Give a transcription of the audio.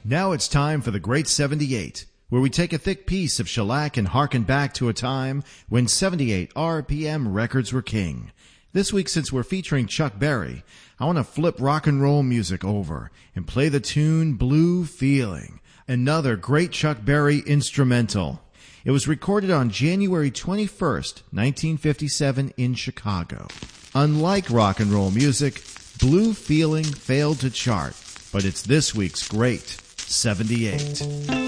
Now it's time for the Great 78, where we take a thick piece of shellac and harken back to a time when 78 RPM records were king. This week, since we're featuring Chuck Berry, I want to flip rock and roll music over and play the tune Blue Feeling, another great Chuck Berry instrumental. It was recorded on January 21st, 1957 in Chicago. Unlike rock and roll music, Blue Feeling failed to chart, but it's this week's Great 78.